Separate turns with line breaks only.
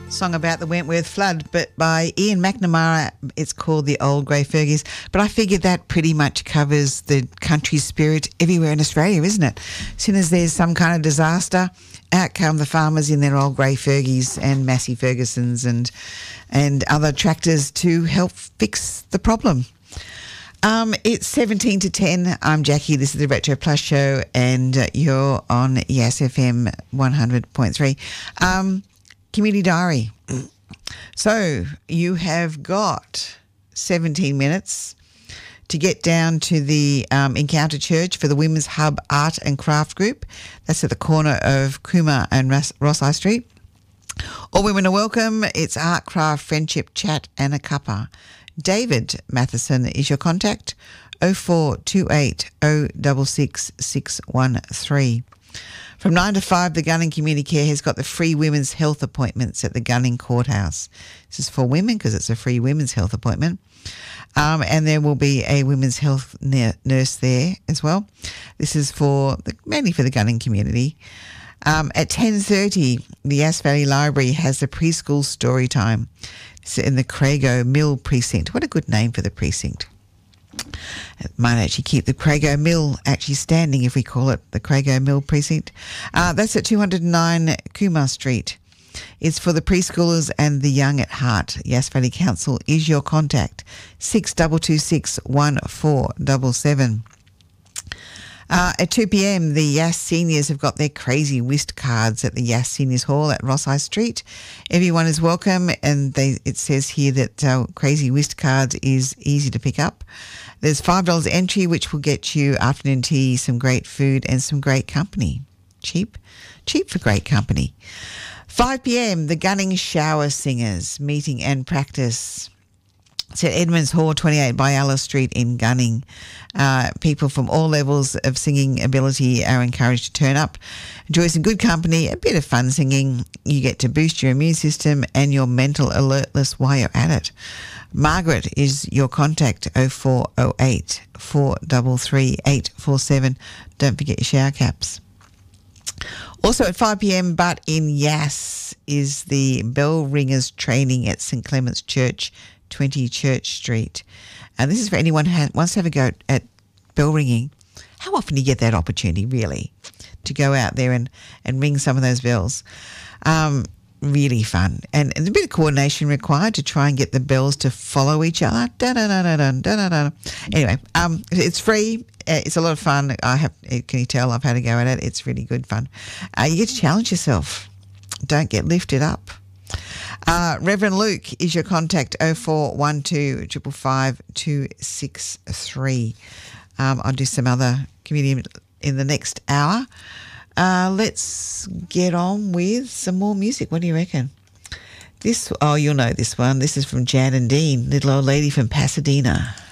Song about the Wentworth flood, but by Ian McNamara. It's called The Old Grey Fergies, but I figured that pretty much covers the country spirit everywhere in Australia, isn't it? As soon as there's some kind of disaster, out come the farmers in their old grey Fergies and Massey Fergusons and other tractors to help fix the problem. It's 17 to 10. I'm Jackie. This is the Retro Plus Show, and you're on Yes FM 100.3. Community Diary. So you have got 17 minutes to get down to the Encounter Church for the Women's Hub Art and Craft Group. That's at the corner of Cooma and Ross High Street. All women are welcome. It's art, craft, friendship, chat and a cuppa. David Matheson is your contact, 0428 066 613. From 9 to 5, the Gunning Community Care has got the free women's health appointments at the Gunning Courthouse. This is for women because it's a free women's health appointment. And there will be a women's health nurse there as well. This is mainly for the Gunning community. At 10:30, the Yass Valley Library has the preschool story time. It's in the Crago Mill precinct. What a good name for the precinct. It might actually keep the Crago Mill actually standing if we call it the Crago Mill precinct. That's at 209 Cooma Street. It's for the preschoolers and the young at heart. Yass Valley Council is your contact, 6226 1477. At 2 p.m, the Yass Seniors have got their Crazy Whist cards at the Yass Seniors Hall at Ross High Street. Everyone is welcome, and it says here that Crazy Whist cards is easy to pick up. There's $5 entry, which will get you afternoon tea, some great food and some great company. Cheap for great company. 5 p.m, the Gunning Shower Singers meeting and practice. It's at Edmonds Hall, 28 Biala Street in Gunning. People from all levels of singing ability are encouraged to turn up. Enjoy some good company, a bit of fun singing. You get to boost your immune system and your mental alertness while you're at it. Margaret is your contact, 0408 433 847. Don't forget your shower caps. Also at 5 p.m, but in Yass, is the Bell Ringers training at St Clement's Church, 20 Church Street. And this is for anyone who wants to have a go at bell ringing. How often do you get that opportunity, really, to go out there and ring some of those bells? Really fun. And a bit of coordination required to try and get the bells to follow each other. Anyway, it's free. It's a lot of fun. Can you tell I've had a go at it? It's really good fun. You get to challenge yourself. Don't get lifted up. Reverend Luke is your contact, 0412 555 263. I'll do some other community in the next hour. Let's get on with some more music. What do you reckon? You'll know this one. This is from Jan and Dean, Little Old Lady from Pasadena.